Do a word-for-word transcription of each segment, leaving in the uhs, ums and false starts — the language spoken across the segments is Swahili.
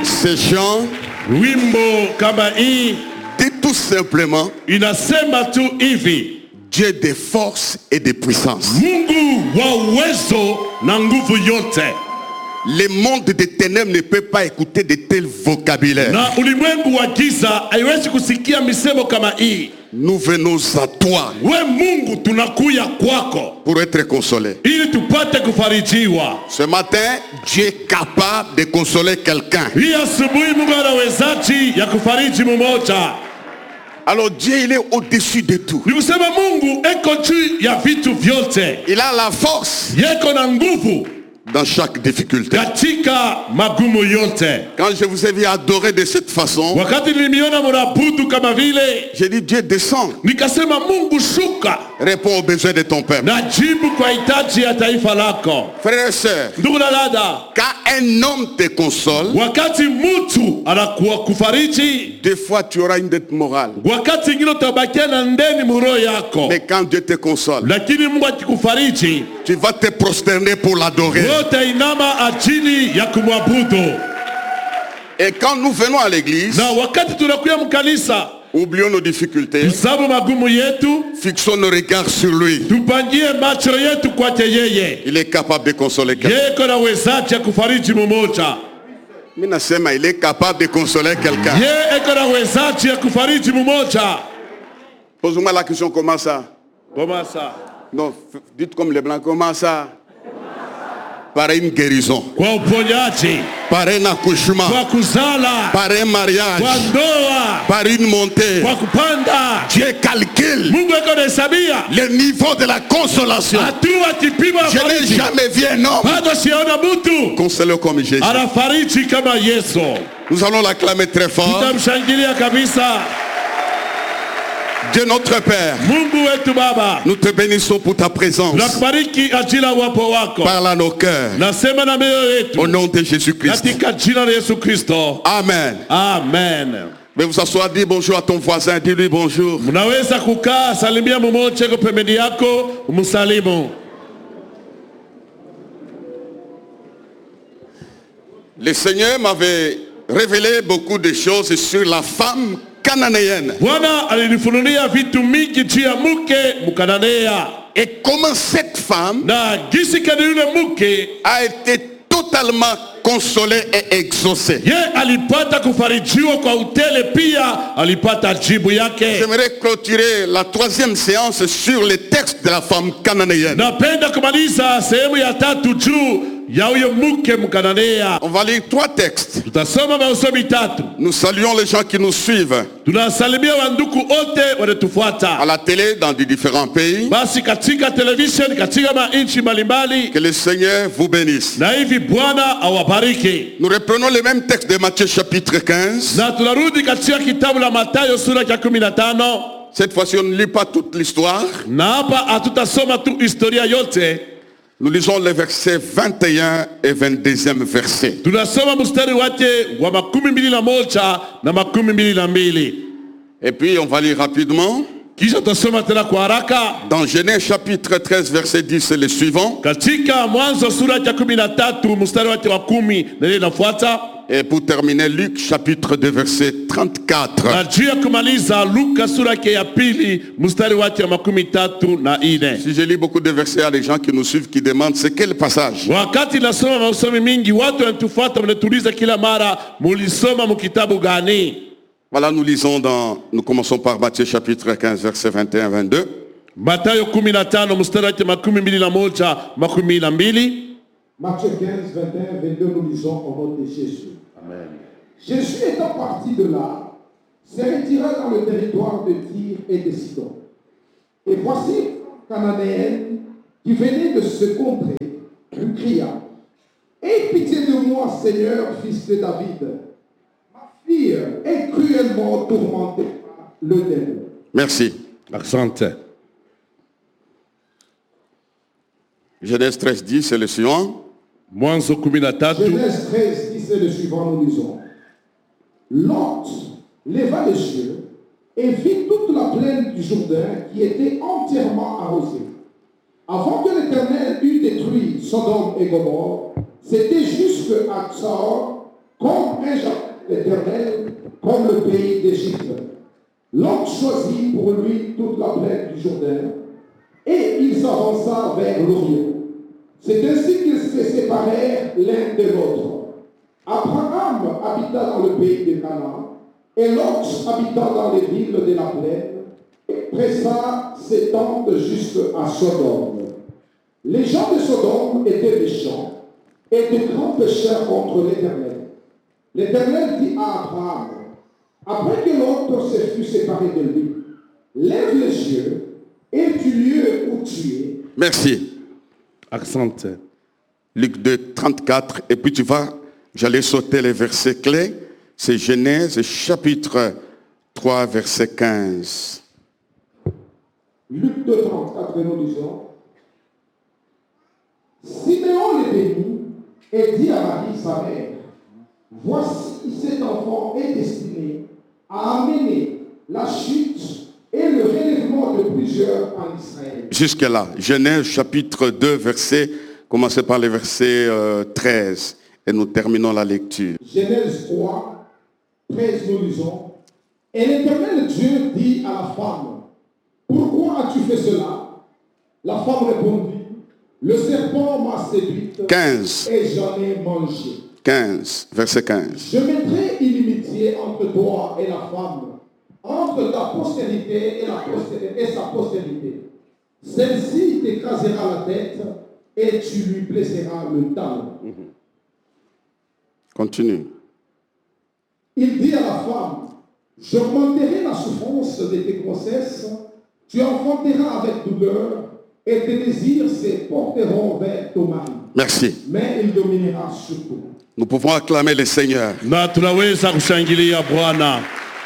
Ce chant wimbo kama hii dit tout simplement inasema tu hivi: Dieu des forces et des puissances. Mungu wa uwezo na nguvu yote. Le monde des ténèbres ne peut pas écouter de tels vocabulaires. Na ulimwengu wa giza haiwezi kusikia misemo kama hii. Nous venons à toi. We Mungu tunakuya kwako Pour être consolés. ili tupate kufarijiwa. Ce matin, Dieu est capable de consoler quelqu'un. Hii asubuhi Mungu anawezaji ya kufariji mmoja. Alors Dieu, il est au-dessus de tout. Ni kusema Mungu eko juu ya vitu vyote. Il a la force Yeko na nguvu dans chaque difficulté. katika magumu yote. Quand je vous ai vu adorer de cette façon, Wakati nilimiona mnabudu kama vile, j'ai dit Dieu descend, nikasema Mungu shuka réponds aux besoins de ton peuple. na jibu kwa hitaji ya taifa lako. Frères et sœurs, Ndugu na dada, quand un homme te console, wakati mtu anakuwa kufariji, des fois tu auras une dette morale. wakati ingine utabakia na ndeni muro yako. Mais quand Dieu te console, Lakini Mungu akikufariji, tu vas te prosterner pour l'adorer. wote inama ajili ya kumwabudu. Et quand nous venons à l'église, Na wakati tunakuya mkanisa, oublions nos difficultés, tusabu magumu yetu, fixons nos regards sur lui. tupangie macho yetu kwake yeye. Il est capable de consoler quelqu'un. Yeko na wezaji ya kufariji mmoja. Mimi nasema il est capable de consoler quelqu'un. Ye eko na wezaji ya kufariji mmoja. Pose-moi la question, comment ça? Comment ça? Non, f- dites comme les blancs, comment ça? Par une guérison, Kwa uponyaji, par un accouchement, kwa kuzala, par un mariage, kwa ndoa, par une montée. kwa kupanda. Dieu calcule Mungu eko na hesabia le niveau de la consolation. hatua kipimo ya Je n'ai fariji. jamais vu un homme Bado siona mtu consolé comme Jésus. anafariji kama Yesu. Nous allons l'acclamer très fort. Tutamshangilia kabisa. Dieu notre Père, Mungu wetu Baba, nous te bénissons pour ta présence. tunakubariki ajili ya uwepo wako. Parle à nos cœurs. Nasema na mioyo Au yetu nom de Jésus-Christ. katika jina la Yesu Kristo. Amen. Amen. Mais vous asseoir, dis bonjour à ton voisin, dis-lui bonjour. Mnaweza kukaa, salimia mmoja kwa pembeni yako, umsalimu. Le Seigneur m'avait révélé beaucoup de choses sur la femme cananéenne. Bwana alinifunulia vitu mingi juu ya mke Mkananea. Et comment cette femme Na gisi kani yule mke a été totalement consolée et exaucée. ye alipata kufarijiwa kwa utele, pia alipata jibu yake. J'aimerais clôturer la troisième séance sur les textes de la femme cananéenne. Napenda kumaliza sehemu ya tatu juu ya huyo mke Mkananea. On va lire trois textes. Tutasoma masomo tatu. Nous saluons les gens qui nous suivent Tunasalimia wanduku wote à wanatufuata. la télé dans des différents pays. Basi katika television, katika manchi mbalimbali, Que le Seigneur vous bénisse. na hivi Bwana awabariki. Nous reprenons les mêmes textes de Matthieu chapitre quinze. Na tunarudi katika kitabu la Mathayo sura ya kumi na tano. Cette fois-ci, on ne lit pas toute l'histoire. Na hapa hatutasoma tu historia yote. Nous lisons les versets vingt et un et vingt-deuxième verset. Tunasoma mstari wake wa makumi mbili na moja na makumi mbili na mbili. Et puis, on va lire rapidement. Kisha tutasoma tena kwa haraka. Dans Genèse chapitre treize, verset dix, c'est le suivant. Katika Mwanzo sura ya kumi na tatu mstari wake wa kumi na ile inafuata. Et pour terminer, Luc chapitre deux, verset trente-quatre. Na juu ya kumaliza Luka sura yake ya pili mstari wake wa makumi tatu na ine. Si je lis beaucoup de versets, il y a des gens qui nous suivent qui demandent c'est quel passage. Wakati nasoma masomi mingi, watu wanatufuata wanatuuliza kila mara, mulisoma mkitabu gani? Voilà, nous lisons dans, nous commençons par Matthieu chapitre quinze, verset vingt et un à vingt-deux. Mathayo kumi na tano mstari wake makumi mbili na moja makumi na mbili. Matthieu quinze, vingt et un, vingt-deux, nous lisons au nom de Jésus. Amen. Jésus étant parti de là, se retira dans le territoire de Tyr et de Sidon. Et voici une cananéenne qui venait de ce contrée, lui cria: aie pitié de moi, Seigneur, fils de David. Ma fille est cruellement tourmentée par le démon. Merci. Asante. Genèse treize, dix, c'est le suivant. Mwanzo kumi na tatu. Genèse treize, dix et le suivant, nous lisons. Lot leva les yeux et vit toute la plaine du Jourdain qui était entièrement arrosée. Avant que l'Éternel eût détruit Sodome et Gomorrhe, c'était jusqu'à Tsar comme un jardin éternel comme le pays d'Égypte. Lot choisit pour lui toute la plaine du Jourdain et il s'avança vers l'Orient. C'est ainsi qu'ils se séparèrent l'un de l'autre. Abraham habita dans le pays de Canaan et Lot habita dans les villes de la plaine et pressa ses tentes jusqu'à Sodome. Les gens de Sodome étaient méchants et de grands pécheurs contre l'Éternel. L'Éternel dit à Abraham, après que l'autre se fut séparé de lui, lève les yeux et du lieu où tu es. Merci. Accent. Luc deux, trente-quatre. Et puis tu vas, j'allais sauter les versets clés. C'est Genèse chapitre trois, verset quinze. Luc deux, trente-quatre, et nous disons, Siméon les bénit et dit à Marie, sa mère, voici cet enfant est destiné à amener la chute et le relèvement de plusieurs en Israël. Jusque-là, Genèse chapitre deux, verset, commencez par le verset euh, treize et nous terminons la lecture. Genèse trois, treize, nous lisons, et l'Éternel Dieu dit à la femme, pourquoi as-tu fait cela? La femme répondit, le serpent m'a séduite quinze. Et j'en ai mangé. quinze, verset quinze. Je mettrai inimitié entre toi et la femme, entre ta postérité et, la postérité et sa postérité. Celle-ci t'écrasera la tête et tu lui blesseras le talon. Continue. Il dit à la femme, j'augmenterai la souffrance de tes grossesses, tu enfanteras avec douleur, et tes désirs se porteront vers ton mari. Merci. Mais il dominera sur toi. Nous pouvons acclamer le Seigneur. Na tunaweza kushangilia Bwana.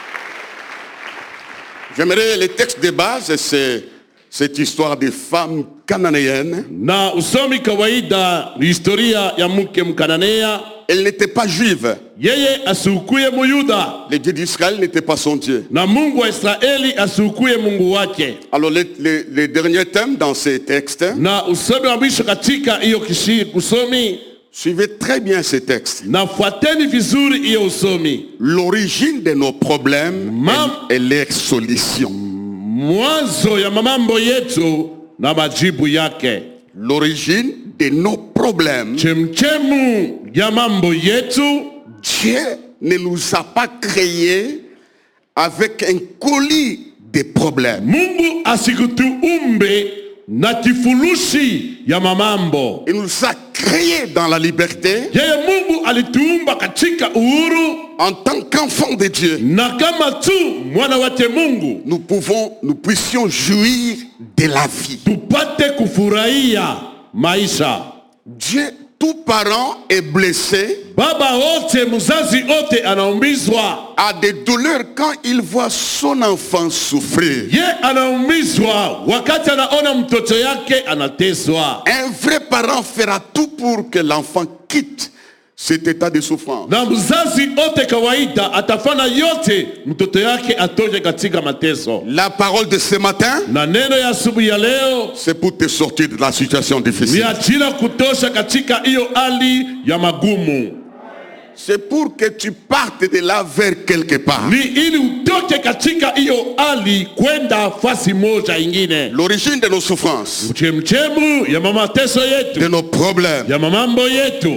J'aimerais, le texte de base, c'est cette histoire des femmes cananéennes. Na usomi kawaida ni historia ya mke mkananea. Elle n'était pas juive. Yeye asukuye muyuda. Le Dieu d'Israël n'était pas son Dieu. Na Mungu wa Israeli asukuye Mungu wake. Alors les, les, les derniers thèmes dans ces textes, Na usomi wa mwisho katika hiyo kishi usomi, suivez très bien ces textes. na fuateni vizuri hiyo usomi. L'origine de nos problèmes Mam- et, et leur solution. Mwanzo ya mambo yetu na majibu yake. L'origine de nos problèmes. Chemchemu ya mambo yetu. Dieu ne nous a pas créés avec un colis de problèmes. Mungu asikutuumbe na kifurushi ya mamambo. Il nous a créés dans la liberté Yeye Mungu alituumba katika uhuru, en tant qu'enfants de Dieu. na kama tu mwana wake Mungu Nous pouvons, nous puissions jouir de la vie. tupate kufurahia maisha. Dieu, tout parent est blessé, Baba wote, mzazi wote anaumizwa. a des douleurs quand il voit son enfant souffrir. Ye anaumizwa wakati anaona mtoto yake anateswa. Un vrai parent fera tout pour que l'enfant quitte cet état de souffrance. Na mzazi wote kawaida atafanya yote mtoto yake atoke katika mateso. La parole de ce matin, Na neno ya asubuhi ya leo c'est pour te sortir de la situation difficile. ni ajira kutosha katika hiyo hali ya magumu. C'est pour que tu partes de là vers quelque part. Ni ili utoke katika hiyo hali kwenda fasi moja ingine. L'origine de nos souffrances, Mchemchemu ya mateso yetu, de nos problèmes. ya mambo yetu.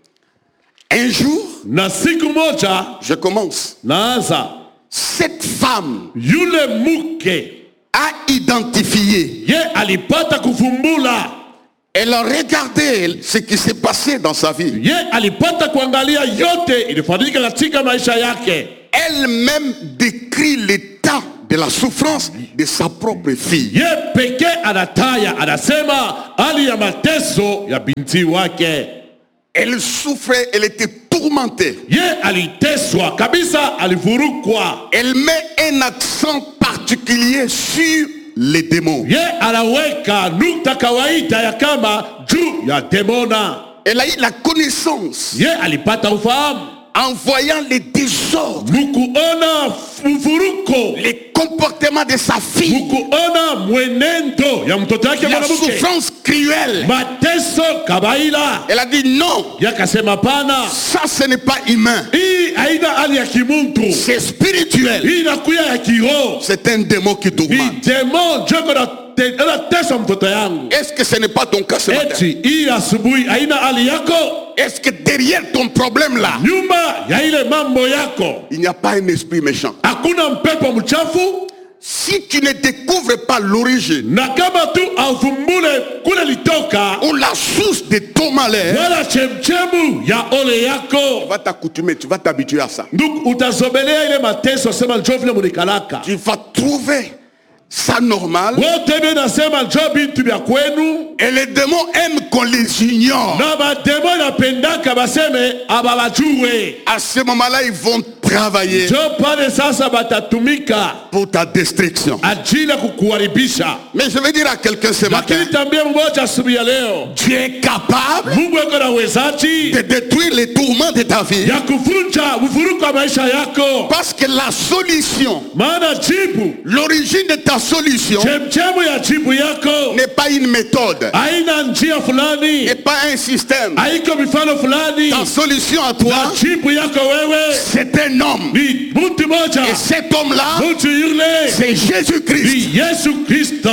Un jour, Na siku moja je commence. naanza, Cette femme yule mke a identifié. ye alipata kufumbula. Elle a regardé ce qui s'est passé dans sa vie. Ye alipata kuangalia yote ilifanyika katika maisha yake. Elle-même décrit l'état de la souffrance de sa propre fille. Ye peke anataya, anasema hali ya mateso ya binti wake. Elle souffrait, elle était tourmentée. Ye aliteswa kabisa, alivurukwa. Elle met un accent particulier sur les démons. Ye anaweka nukta kawaida ya kama juu ya demona. Elle a eu la connaissance Ye alipata ufahamu en voyant les désordres, mukuona mvuruko, les comportements de sa fille, mukuona mwenendo ya mtoto yake la mwanamke, souffrance cruelle. mateso kabaila. Elle a dit non, Yakasema pana, ça ce n'est pas humain. hii haina hali ya kimuntu, c'est spirituel. hii inakuya ya kiroho. C'est un démon qui Ni tourmente. demo joko na te- anatesa mtoto yangu. Est-ce que ce n'est pas ton cas ce matin? Eti hii asubuhi haina hali yako, Est-ce que derrière ton problème là, nyuma ya ile mambo yako il n'y a pas un esprit méchant? hakuna mpepo mchafu? Si tu ne découvres pas l'origine Na kama tu auvumbule kule litoka ou la source de ton malheur, wala chemchemu ya ole tu yako, vas t'accoutumer, tu vas t'habituer à ça. ndugu, utazobelea ile mateso, sema njoo vile munikalaka. Tu vas trouver ça normal. Wote bie nasema njoo bintu vya kwenu, Et les démons aiment qu'on les ignore. na mademo napendaka baseme ababajue. À ce moment-là, ils vont travailler Njoo pale sasa batatumika pour ta destruction. ajili ya kukuharibisha. Mais je vais dire à quelqu'un ce matin, Lakini tambia mmoja asubuhi ya leo, tu es capable Mungu yuko na uwezaji de détruire les tourments de ta vie. ya kuvunja uvuruko wa maisha yako, Parce que la solution, maana jibu, l'origine de ta solution chemchemu ya jibu yako n'est pas une méthode, haina njia fulani, n'est pas un système. haiko mifano fulani. Ta solution à toi, Na jibu yako wewe c'est un homme. ni mtu moja, Et cet homme-là, mtu yule c'est Jésus-Christ. ni Yesu Kristo.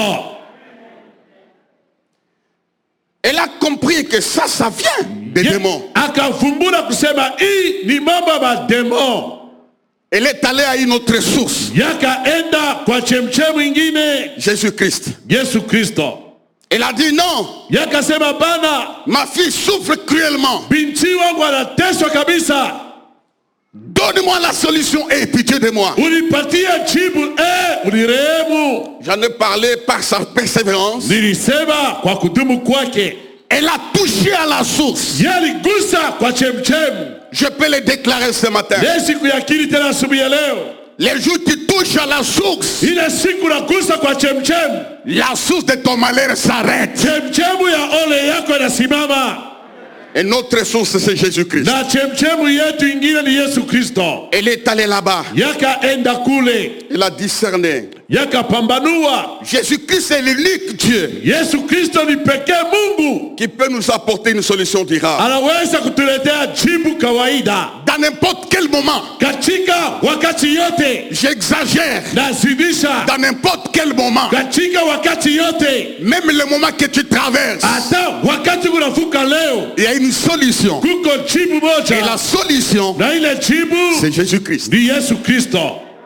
Elle a compris que ça, ça vient des Ye- démons. Akavumbura kusema hii ni mambo ya mademo. Elle est allée à une autre source, Yakaenda kwa chemchemu ingine, Jésus-Christ. Yesu Kristo. Elle a dit non, Yakasema bana, ma fille souffre cruellement. binti wangu anateswa kabisa, Donne-moi la solution et pitié de moi. unipatie jibu, eh, unirehemu. J'en ai parlé par sa persévérance. Nilisema kwa kudumu kwake, Elle a touché à la source. yaligusa kwa chemchemu. Je peux le déclarer ce matin. Leo siku ya akili tena asubuhi ya leo, Les jours tu touches à la source, ile siku nagusa kwa chemchemu, la source de ton malheur s'arrête. chemchemu ya ole yako inasimama. Et notre source, c'est Jésus-Christ. Na chemchemu yetu ingine ni Yesu Kristo. Elle est allée là-bas. Yakaenda kule, Elle a discerné. yakapambanua, Jésus-Christ est l'unique Dieu Yesu Kristo ni pekee Mungu qui peut nous apporter une solution durable. anaweza kutuletea jibu kawaida Dans n'importe quel moment, katika wakati yote. j'exagère, Nazidisha dans n'importe quel moment, katika wakati yote, même le moment que tu traverses, hata wakati unavuka leo, il y a une solution. kuko jibu Et la moja, solution, na ile jibu c'est Jésus-Christ. ni Yesu Kristo.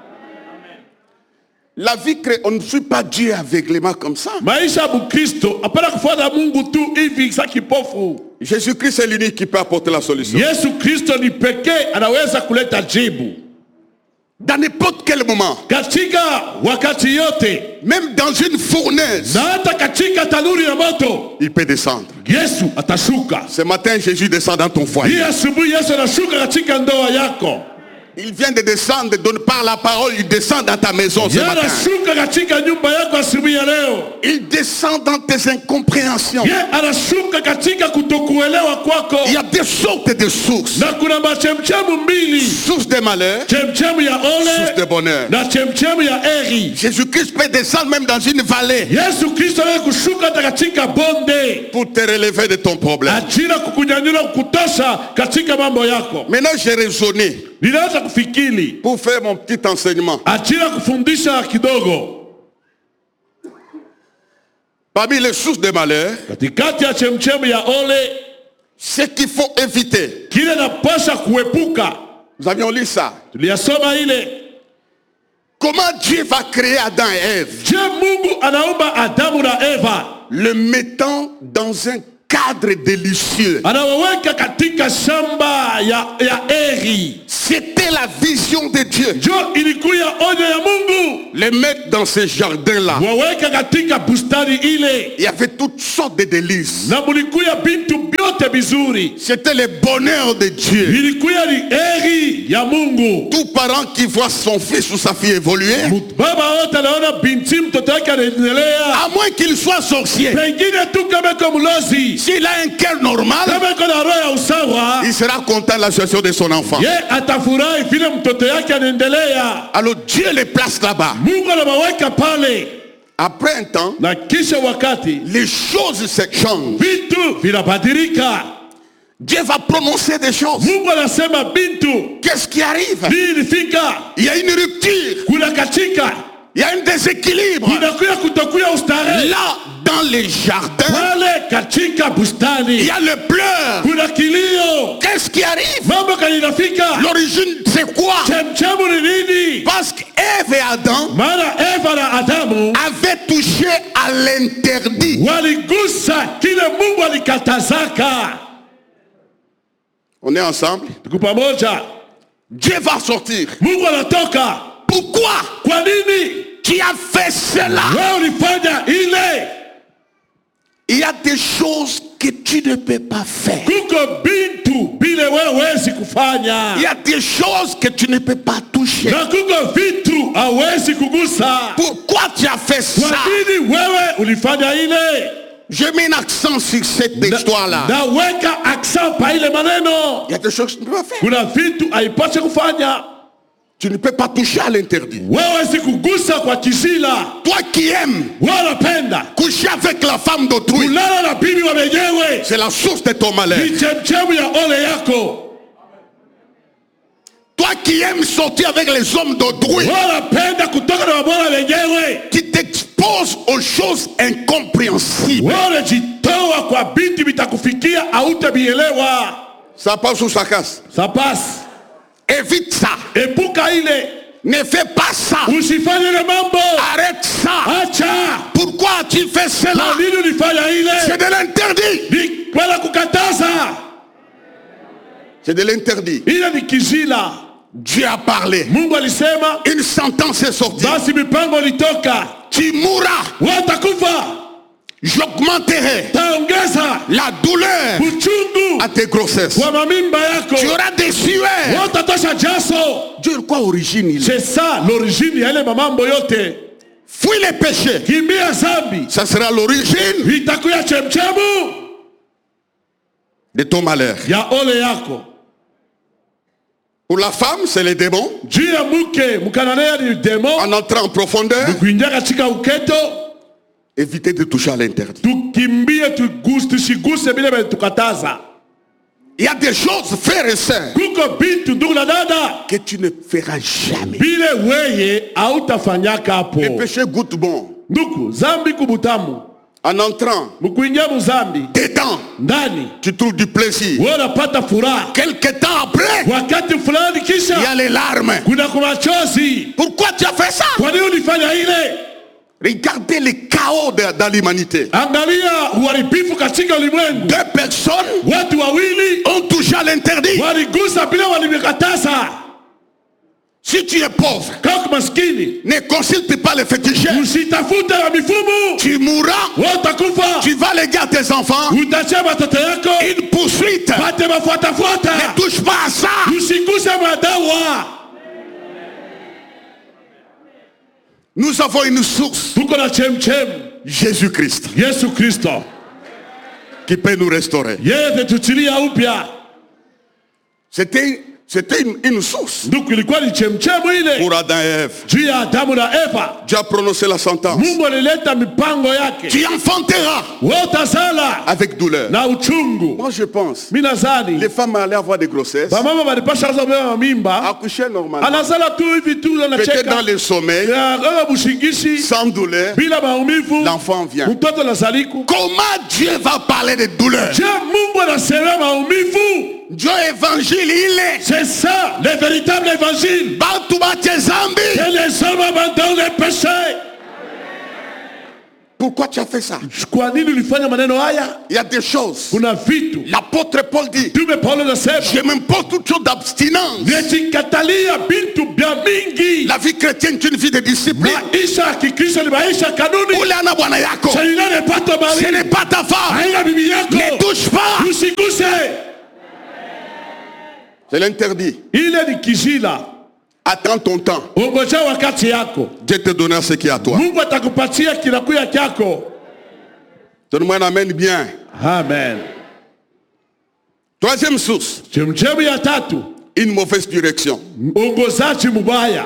La vie crée, on ne suit pas Dieu aveuglément comme ça. Maisha ya Mkristo hapana kufuata Mungu tu hivi sa kipofu. Jésus-Christ est l'unique qui peut apporter la solution. Yesu Kristo ni pekee anaweza kuleta jibu Dans n'importe quel moment, katika wakati yote, même dans une fournaise, na hata katika tanuri ya moto il peut descendre. Yesu atashuka. Ce matin, Jésus descend dans ton Hii foyer. asubuhi Yesu anashuka katika ndoa yako. Il vient de descendre, de par la parole, il descend dans ta maison ce Yeye matin. anashuka katika nyumba yako asubuhi ya leo. Il descend dans tes incompréhensions. Yeye anashuka katika kutokuelewa kwako. Il y a des sortes de sources. Na kuna machemchemu mbili, Source de malheur, chemchemu ya source de ole bonheur. na chemchemu ya heri. Jésus-Christ peut descendre même dans une vallée Yesu Kristo anaweza kushuka hata katika bonde pour te relever de ton problème. ajili ya kukunyanyua kutosha katika mambo yako. Maintenant, j'ai raisonné Ninaanza kufikiri pour faire mon petit enseignement. ajili ya kufundisha kidogo. Parmi les sources de malheur, Katikati ya chemchemu ya ole, ce qu'il faut éviter. kile napasha kuepuka, Nous avions lu ça. tuliyasoma ile. Comment Dieu va créer Adam et Ève, Je, Mungu anaumba Adamu na Eva, le mettant dans un cadre délicieux. anawaweka katika shamba ya, ya eri. C'était la vision de Dieu. Jo ilikuya onyo ya Mungu, Les mettre dans ce jardin-là. waweka katika bustani ile, Il y avait toutes sortes de délices. na mulikuya bintu vyote vizuri. C'était le bonheur de Dieu. Ilikuya ni eri ya Mungu. Tout parent qui voit son fils ou sa fille évoluer, Baba wote anaona binti mtoto wake anaendelea, à moins qu'il soit sorcier, pengine tu kama iko mlozi, s'il a un cœur normal, kama iko na roho ya usawa, il sera content de la situation de son enfant. ye atafurahi vile mtoto yake anaendelea. Alors Dieu les place là-bas. Mungu anawaweka pale, Après un temps, na kisha wakati les choses se changent. vitu vinabadilika. Dieu va prononcer des choses. Mungu anasema bintu. Qu'est-ce qui arrive? Nini fika? Il y a une rupture. Kuna katika. Il y a un déséquilibre. Kunakuya kutokuya ustare. Là, dans les jardins, Pale katika bustani. il y a le pleur. Kuna kilio. Qu'est-ce qui arrive? Mambo kalinafika. L'origine, c'est quoi? Chemchemu ni nini? Parce qu'Ève et Adam Maana Eva na Adamu avaient touché à l'interdit. waligusa kile Mungu alikatazaka. On est ensemble. Tuko pamoja. Dieu va sortir. Mungu anatoka. Pourquoi Kwa nini? tu as fait cela? Wewe ulifanya ile. Il y a des choses que tu ne peux pas faire. Kuko bintu bile wewe huwezi kufanya. Il y a des choses que tu ne peux pas toucher. Na kuko vitu hawezi kugusa. Pourquoi tu as fait Kwa ça? nini wewe ulifanya ile? Je mets un accent sur cette histoire-là. Naweka accent pa ile maneno. Il y a des choses que tu ne peux pas faire. Kuna vitu haipaswi kufanya. Tu ne peux pas toucher à l'interdit. Wewe si kugusa kwa kisila. Toi qui aimes Wewe unapenda coucher avec la femme d'autrui, kulala na bibi wa wenyewe. c'est la source de ton malheur. Ni chemchemu ya ole yako. Toi qui aimes sortir avec les hommes d'autrui, Wewe unapenda kutoka na wabora wenyewe. qui t'exposes aux choses incompréhensibles. Wewe unajitoa kwa binti vitakufikia hautabielewa. Ça passe ou ça casse? Ça passe. Évite ça. Epuka ile. Ne fais pas ça. Usifanye ile mambo. Arrête ça. Acha. Pourquoi tu fais cela? Kwa nini ulifanya C'est ile? de l'interdit. Ni kwenda kukataza. C'est de l'interdit. Ile ni kizila. Dieu a parlé. Mungu alisema, Une sentence est sortie. basi mipango ilitoka. Tu mourras. Watakufa. J'augmenterai Taongeza la douleur uchungu à tes grossesses. kwa mamimba yako. Tu auras des sueurs. Watatosha jaso. Dieu, quoi origine il est? C'est ça l'origine ya ile mamambo yote. Fuis les péchés. Kimbia zambi. Ça sera l'origine Itakuya chemchemu de ton malheur. ya ole yako. Pour la femme, c'est les démons. Juu ya mke mkananea ni demo. En entrant en profondeur, Kuingia katika uketo. éviter de toucher à l'interdit. Tukimbie tuguse tusiguse bila tukataza. Il y a des choses, frères et sœurs, Kuko bintu ndugu na dada. que tu ne feras jamais. Bile weye hautafanyaka hapo. Le péché goûte bon. Ndugu, zambi kubutamu. En entrant Mkuingia muzambi. dedans, Ndani. tu trouves du plaisir. Wewe unapata furaha. Quelque temps après, Wakati fulani il y kisha a les larmes. kuna kumachozi. Pourquoi tu as fait ça? Kwa nini ulifanya ile? Regardez le chaos de- dans l'humanité. Angalia uharibifu katika ulimwengu. Deux personnes Watu wawili ont touché à l'interdit. waligusa bila walimekataza. Si tu es pauvre, Kama maskini, ne consulte pas les féticheurs. usitafute wa mifumu. Tu mourras, Watakufa. tu vas léguer à tes enfants Utachia watoto yako. une poursuite. Pate mafuatafuata. Ne touche pas à ça. Usiguse madawa. Nous avons une source, Tuko na chemchem. Jésus-Christ, Yesu Kristo. qui peut nous restaurer. Yeye atatuchilia upya. C'était, c'était une, une source Ndugu, ilikuwa ni chemchemu ile. pour Adam et Ève. Juu ya Adamu na Eva. Dieu a prononcé la sentence. Mungu alileta mipango yake. Tu enfanteras Wewe utazala avec douleur. na uchungu. Moi je pense, Mimi nadhani les femmes allaient avoir des grossesses, bamama walipasha kaza kubeba mimba. accoucher normalement, Anazala tu hivi tu peut-être anacheka. dans le sommeil, Ya kama bushingishi sans douleur, bila maumivu. l'enfant vient. Mtoto anazaliku. Comment Dieu va parler de douleur? Je Mungu anasema maumivu. Dieu évangile, il est. C'est ça, le véritable évangile. Batouba Tchezambi. Que les hommes abandonnent les péchés. Pourquoi tu as fait ça? Kwa nini ulifanya maneno haya? Il y a des choses. Kuna vitu. L'apôtre Paul dit, Tume Paulo anasema, je m'impose toute chose d'abstinence. nitikatalia bintu bya mingi. La vie chrétienne est une vie de discipline. Maisha ya Kikristo ni maisha kanuni. Ule ana bwana yako. Shalina ne pato Ce bali. n'est pas ta femme. Haina bibi yako. Ne touche pas. Usiguse. C'est l'interdit. Ile ni kizila. Attends ton temps. Ungoja wakati yako. Dieu te donnera ce qui est à toi. Mungu atakupatia kinakuya kyako. Donne-moi un amen bien. Amen. Troisième source, Chemchemu ya tatu. une mauvaise direction. Ongozaji mubaya.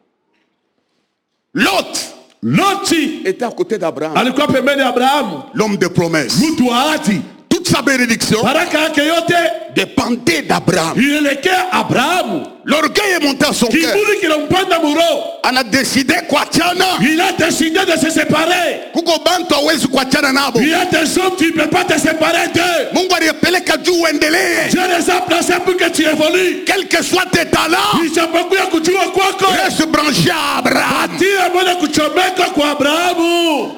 Lot Loti était à côté d'Abraham, alikuwa pembeni ya Abrahamu. l'homme de promesse. Mtu wa ahadi. Tout toute sa bénédiction baraka yake yote dépendait d'Abraham. ilielekea Abrahamu. L'orgueil est monté à son cœur. Kiburi kinampanda muro. On a décidé kuachana. Il a décidé de se séparer. Kuko bantu hawezi kuachana nabo. Il y a des hommes qui ne peuvent pas te séparer d'eux. Mungu aliyepeleka juu uendelee. Dieu les a placés pour que tu évolues. Quel que soit tes talents, Ijapokuwa kujua kwako. reste branché à Abraham. Tia moja kuchomeka kwa Abrahamu.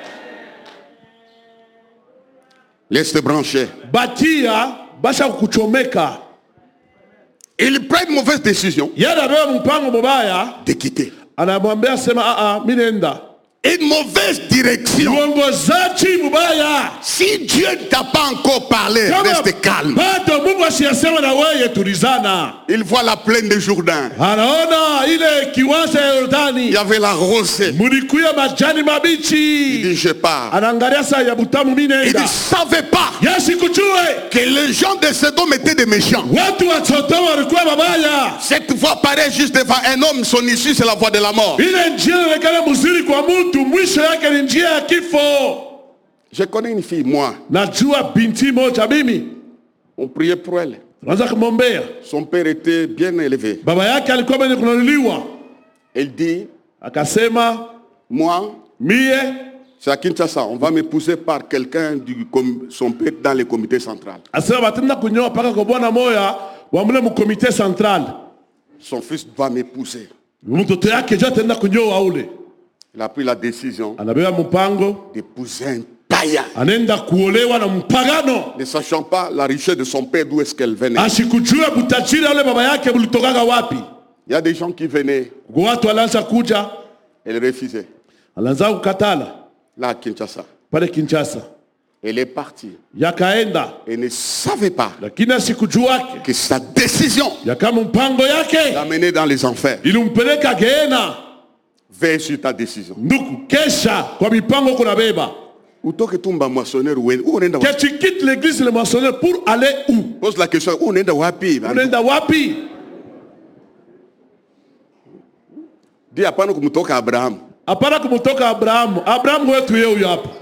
Laisse te brancher. Batia basha kuchomeka. Il prend une mauvaise décision Yada beba mpango mubaya. de quitter. Anamwambia sema a a mimi nenda. Une mauvaise direction. Uongozaji mubaya. Si Dieu ne t'a pas encore parlé, reste calme. Bado Mungu asiyasema na wewe tulizana. Il voit la plaine de Jourdain. Anaona ile kiwanja ya Il Yordani. y avait la rosée. Mulikuya majani Il mabichi. dit je pars. Anaangalia saa ya butamu mimi Il nenda. ne savait pas Yesu kujue. que les gens de Sodome étaient des méchants. Watu wa Sodoma walikuwa mabaya. Cette voie paraît juste devant un homme, son issue c'est la voie de la mort. Ile njia inaonekana mzuri kwa mtu, mwisho yake ni njia ya kifo. Je connais une fille, moi. Najua binti moja mimi. On priait pour elle. Tunaanza kumwombea. Son père était bien élevé. Baba yake alikuwa mwenye kununuliwa. Elle dit, Akasema, moi, mie c'est à Kinshasa, on va m'épouser par quelqu'un du com- son père dans le comité central. asema batenda kunyoa paka kwa bwana moya wa mle mu comité central. Son fils va m'épouser. Mtoto yake je atenda kunyoa ule. Il a pris la décision Anabeba mpango, d'épouser un païen. anaenda kuolewa na mpagano. Ne sachant pas la richesse de son père, d'où est-ce qu'elle venait. Asikujua butajiri ule baba yake bulitokaga wapi. Il y a des gens qui venaient, Kwa watu walianza kuja, elle refusait. alianza kukatala Là à Kinshasa. pale Kinshasa. Elle est partie. Yakaenda, Elle ne savait pas lakini asikujua que sa décision ya kama mpango yake l'a menée dans les enfers. ilimpeleka Geena. Veille sur ta décision. Nduku, kesha kwa mipango kuna beba. Utoke tumba moissonneur ou où on est Que tu quittes l'église le moissonneur pour aller où? pose la question, où on est wapi? Unaenda wapi? Dis hapana kumtoka Abraham. Hapana kumtoka Abrahamu. Abrahamu wetu yeye huyo hapa.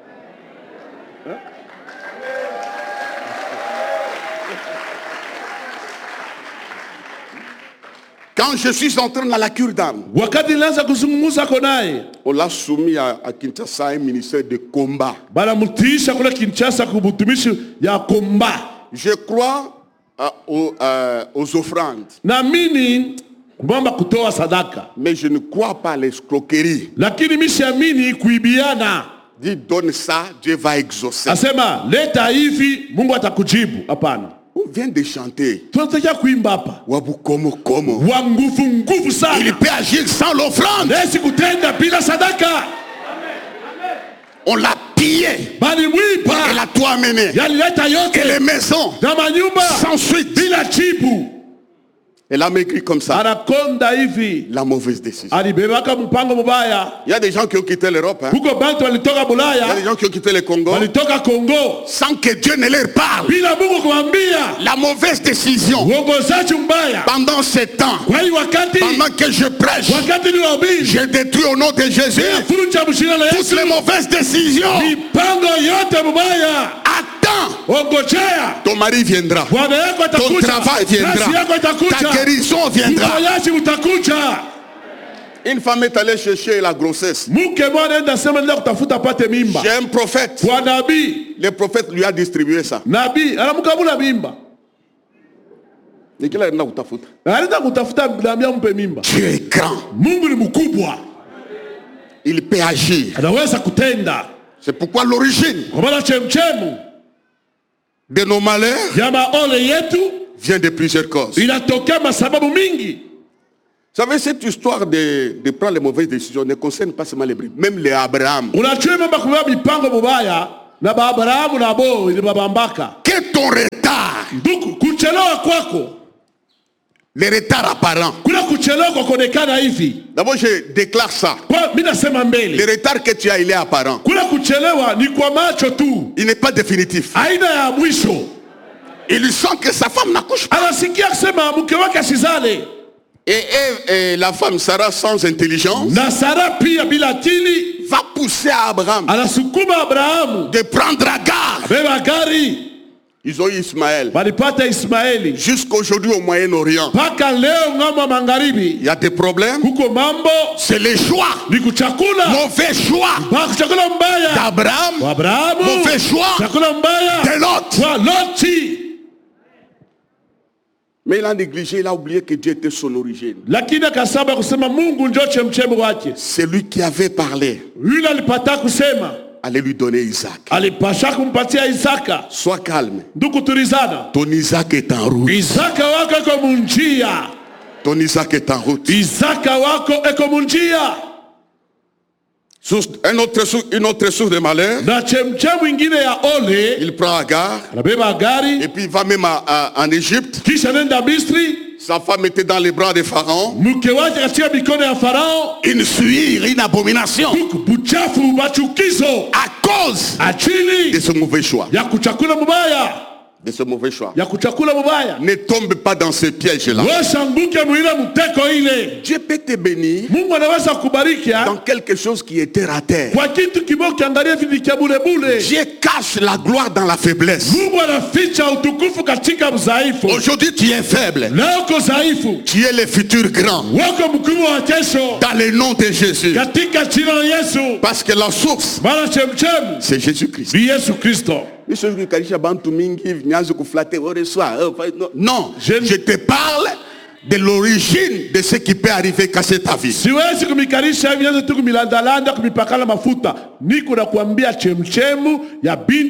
Quand je suis entré dans la cure d'âme, Wakati nilianza kuzungumza naye, on l'a soumis à, à Kinshasa, un ministère de combat. bana mtiisha kule Kinshasa kubutumishi ya komba. Je crois à- aux, euh, aux offrandes, Na mimi kumamba kutoa sadaka. mais je ne crois pas à l'escroquerie. Lakini mimi siamini kuibiana. Dis donne ça, Dieu va exaucer. Asema leta hivi Mungu atakujibu. Hapana. On vient de chanter. Tunataka kuimba hapa. Wabu komo komo. Wa nguvu nguvu Il sana. peut agir sans l'offrande. Nesi kutenda bila sadaka. On l'a pillé. Bali Elle mwipa. a tout amené. Yalileta Et yote. les maisons, Na manyumba. sans suite. Bila jibu. Elle a maigri comme ça. Anakonda hivi. La mauvaise décision. Alibebaka mpango mubaya. Il y a des gens qui ont quitté l'Europe. Hein. Huko bantu walitoka Il y a Bulaya. des gens qui ont quitté le Congo Walitoka Kongo. sans que Dieu ne leur parle. Bila Mungu kumwambia. La mauvaise décision Uongozaji mbaya. pendant ce temps, Kwa hiyo wakati. pendant que je prêche, Wakati ni wahubiri. je détruis au nom de Jésus Funja mshina la toutes Yesu. les mauvaises décisions. Mipango yote mubaya. Attends, Ongojea. ton mari viendra. Bwana yako Ton atakuja. travail Kazi viendra. yako Ta itakuja. guérison viendra. Uponyaji utakuja. Une femme est allée chercher la grossesse. Mke mwana enda sema nenda kutafuta apate mimba. J'ai un prophète. Kwa nabii. Le prophète lui a distribué ça. Nabii anamkabula mimba. Ni kila enda kutafuta. Anaenda kutafuta nabii ampe mimba. Dieu est grand. Mungu ni mkubwa. Il peut agir. Anaweza kutenda. C'est pourquoi l'origine Kwa maana chemchemu de nos malheurs ya maole yetu vient de plusieurs causes. inatokea masababu mingi. Vous savez, cette histoire de, de prendre les mauvaises décisions ne concerne pas seulement les bribes, même les Abraham. Unajua mambo kwa mipango mubaya na ba Abrahamu na bo ili babambaka. Que ton retard, Ndugu, kuchelewa kwako, les retards apparents. kuna kuchelewa kwa kuonekana hivi. D'abord, je déclare ça. Kwa mimi nasema Le mbele. retard que tu as, il est apparent. Kuna kuchelewa ni kwa macho tu. Il n'est pas définitif. Aina ya mwisho. Il sent que sa femme n'accouche pas. Anasikia kusema mke wake asizale. Et, et, et la femme Sarah sans intelligence na Sara pia bila akili va pousser à Abraham anasukuma Abrahamu de prendre Agar. beba gari. Ils ont eu Ismaël. Walipata Ismaeli. Jusqu'aujourd'hui au Moyen-Orient, Paka leo ng'ambo magharibi il y a des problèmes. kuko mambo C'est les choix. ni kuchakula. Mauvais choix Ba kuchakula mbaya d'Abraham, wa Abrahamu, mauvais choix chakula mbaya de Lot. wa Loti. Mais il a négligé, il a oublié que Dieu était son origine. Lakini akasaba kusema Mungu ndio chemchemu wake. C'est lui qui avait parlé. Yule alipata kusema Allez lui donner Isaac. alipasha kumpatia Isaka. Sois calme. Ndugu tulizana. Ton Isaac est en route. Isaka wako eko munjia. Ton Isaac est en route. Isaka wako eko munjia. Source- un autre, sou- une autre source de malheur. Na chemchemu ingine ya ole. Il prend Agar Anabeba gari. et puis il va même à- à- en Égypte. Kisha nenda Misri. Sa femme était dans les bras de Pharaon. Mke wake katika mikono ya Farao. Une suire, une abomination. Huku buchafu machukizo. À cause de Achini ce mauvais choix. ya kuchakula mubaya. De ce mauvais choix. Ya kuchakula mubaya. Ne tombe pas dans ce piège-là. Washanguke muile mteko ile. Dieu peut te bénir Mungu anaweza kubariki dans quelque chose qui est terre à terre. kwa kitu kimoja ukiangalia vitu vya bure bure. Dieu cache la gloire dans la faiblesse. Mungu anaficha utukufu katika udhaifu. Aujourd'hui, tu es faible. Leo uko dhaifu. Tu es le futur grand. Wako mkubwa wa kesho. Dans le nom de Jésus. Katika jina la Yesu. Parce que la source, Maana chemchemu c'est Jésus-Christ. ni Yesu Kristo. Non, je te parle de l'origine de ce qui peut arriver casser ta vie. Siwezi kumikarisha hivi tu kumilandalanda kumipakala mafuta. Niko na kuambia chemchemu ya binti